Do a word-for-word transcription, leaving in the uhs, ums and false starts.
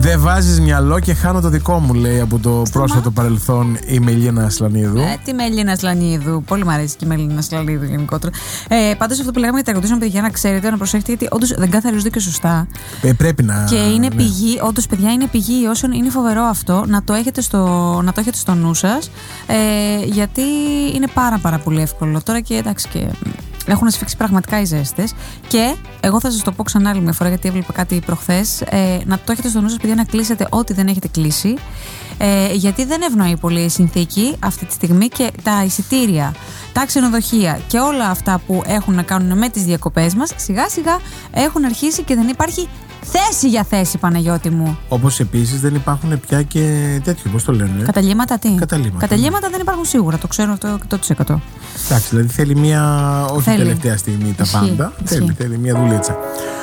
Δεν βάζεις μυαλό και χάνω το δικό μου, λέει από το Σταμά. πρόσφατο παρελθόν η Μελίνα Ασλανίδου. Ε, τι Μελίνα Ασλανίδου. Πολύ μου αρέσει και η Μελίνα Ασλανίδου γενικότερα. Ε, Πάντως αυτό που λέγαμε για τα ερωτήσεων, παιδιά, να ξέρετε, να προσέχετε, γιατί όντως δεν καθαρίζονται και σωστά. Ε, πρέπει να. Και είναι ναι. πηγή, όντως, παιδιά, είναι πηγή ιώσεων. Είναι φοβερό αυτό. Να το έχετε στο, να το έχετε στο νου σας. Ε, γιατί είναι πάρα, πάρα πολύ εύκολο. Τώρα και εντάξει και. Έχουν σφίξει πραγματικά οι ζέστες. Και εγώ θα σας το πω ξανά άλλη μια φορά, γιατί έβλεπα κάτι προχθές. Ε, να το έχετε στο νου σας, παιδιά, να κλείσετε ό,τι δεν έχετε κλείσει. Ε, γιατί δεν ευνοεί πολύ η συνθήκη αυτή τη στιγμή και τα εισιτήρια, τα ξενοδοχεία και όλα αυτά που έχουν να κάνουν με τις διακοπές μας σιγά σιγά έχουν αρχίσει και δεν υπάρχει θέση για θέση, Παναγιώτη μου. Όπως επίσης δεν υπάρχουν πια και τέτοιο, πώς το λένε. Καταλύματα τι. Καταλύματα. Καταλύματα δεν υπάρχουν σίγουρα, το ξέρω αυτό εκατό τοις εκατό. Εντάξει, δηλαδή θέλει μια. Όχι Θέλει. τελευταία στιγμή τα Ισχύει, πάντα. ισχύει. Θέλει, θέλει μια δουλίτσα.